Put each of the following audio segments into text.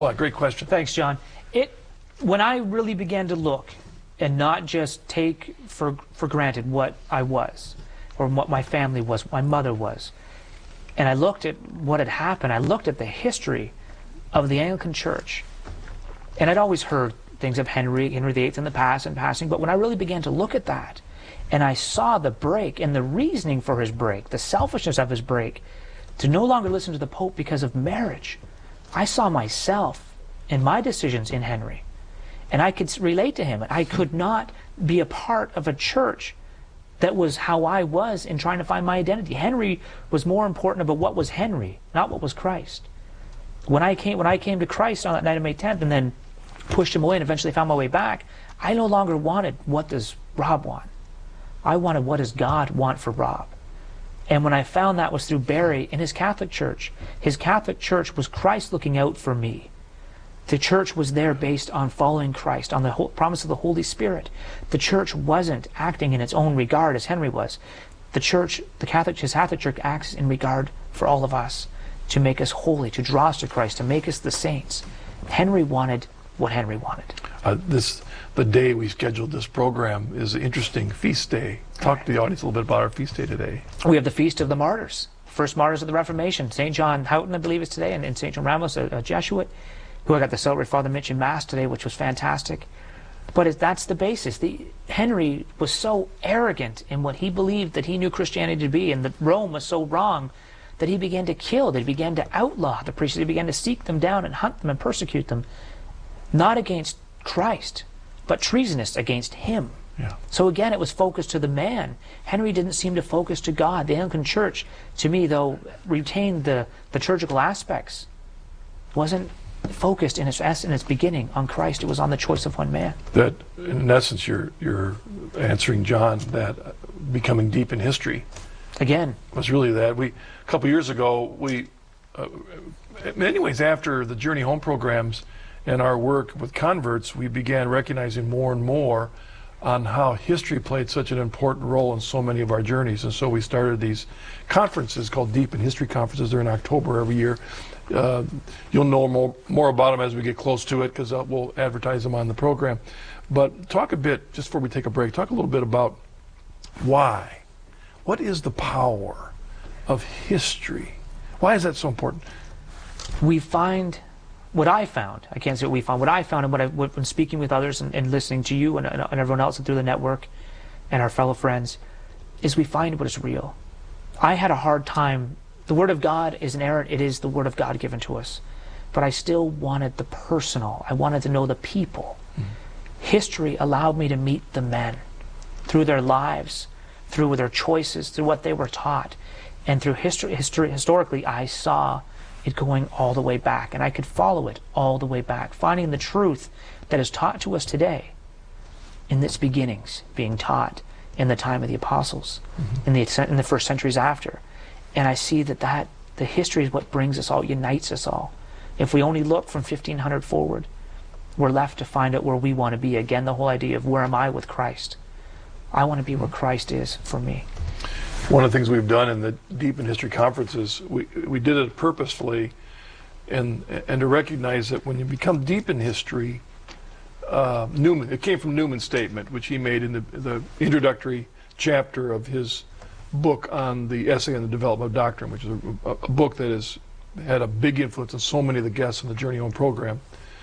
Well, great question. Thanks, John. When I really began to look and not just take for granted what I was or what my family was, what my mother was, and I looked at what had happened, I looked at the history of the Anglican Church, and I'd always heard things of Henry VIII in the past and passing, but when I really began to look at that, and I saw the break and the reasoning for his break, the selfishness of his break, to no longer listen to the Pope because of marriage, I saw myself and my decisions in Henry. And I could relate to him. I could not be a part of a church that was how I was in trying to find my identity. Henry was more important about what was Henry, not what was Christ. When I came to Christ on that night of May 10th and then pushed him away and eventually found my way back, I no longer wanted what does Rob want. I wanted what does God want for Rob. And when I found that was through Barry in his Catholic Church. His Catholic Church was Christ looking out for me. The church was there based on following Christ, on the promise of the Holy Spirit. The church wasn't acting in its own regard as Henry was. His Catholic Church acts in regard for all of us, to make us holy, to draw us to Christ, to make us the saints. Henry wanted what Henry wanted. The day we scheduled this program is an interesting feast day. Talk to the audience a little bit about our feast day today. We have the Feast of the Martyrs, first martyrs of the Reformation. St. John Houghton, I believe, is today, and St. John Ramos, a Jesuit, who I got to celebrate Father Mitch in Mass today, which was fantastic. But that's the basis. Henry was so arrogant in what he believed that he knew Christianity to be, and that Rome was so wrong, that he began to kill, that he began to outlaw the priests, he began to seek them down and hunt them and persecute them, not against Christ, but treasonous against him. Yeah. So again, it was focused to the man. Henry didn't seem to focus to God. The Anglican Church, to me, though, retained the liturgical aspects, wasn't focused in its beginning on Christ. It was on the choice of one man. That, in essence, you're answering John, that becoming deep in history Again, was really that. A couple years ago, in many ways, after the Journey Home programs and our work with converts, we began recognizing more and more on how history played such an important role in so many of our journeys. And so we started these conferences called Deep in History Conferences. They're in October every year. You'll know more about them as we get close to it, because we'll advertise them on the program. But talk a bit, just before we take a break, talk a little bit about why. What is the power of history? Why is that so important? we find, what I found, I can't say what we found, what I found and when speaking with others and listening to you and everyone else through the network and our fellow friends, is we find what is real. I had a hard time. The Word of God is inerrant. It is the Word of God given to us. But I still wanted the personal. I wanted to know the people. Mm-hmm. History allowed me to meet the men through their lives, through their choices, through what they were taught. And through historically, I saw it going all the way back. And I could follow it all the way back, finding the truth that is taught to us today in its beginnings, being taught in the time of the apostles, mm-hmm. in the first centuries after. And I see that the history is what brings us all, unites us all. If we only look from 1500 forward, we're left to find out where we want to be. Again, the whole idea of where am I with Christ? I want to be where Christ is for me. One of the things we've done in the Deep in History conferences, we did it purposefully and to recognize that when you become deep in history, Newman, it came from Newman's statement, which he made in the introductory chapter of his book on the Essay on the Development of Doctrine, which is a book that has had a big influence on so many of the guests in the Journey Home program.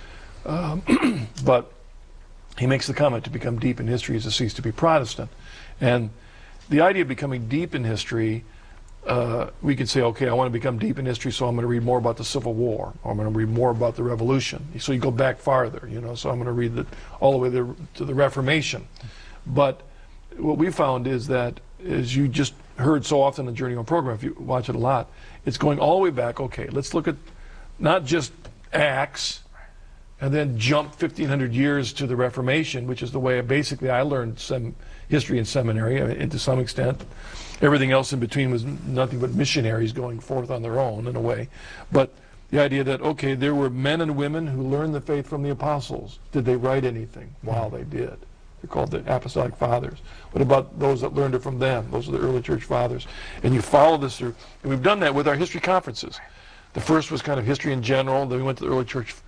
But he makes the comment, to become deep in history is to cease to be Protestant. And the idea of becoming deep in history, we could say, okay, I want to become deep in history, so I'm going to read more about the Civil War, or I'm going to read more about the Revolution. So you go back farther, so I'm going to read all the way to the Reformation. But what we found is that, as you just heard so often in the Journey Home program, if you watch it a lot, it's going all the way back. Okay, let's look at not just Acts and then jump 1,500 years to the Reformation, which is the way basically I learned some history in seminary, and to some extent. Everything else in between was nothing but missionaries going forth on their own, in a way. But the idea that, okay, there were men and women who learned the faith from the apostles. Did they write anything? Wow, they did. They're called the Apostolic Fathers. What about those that learned it from them? Those are the early church fathers. And you follow this through. And we've done that with our history conferences. The first was kind of history in general. Then we went to the early church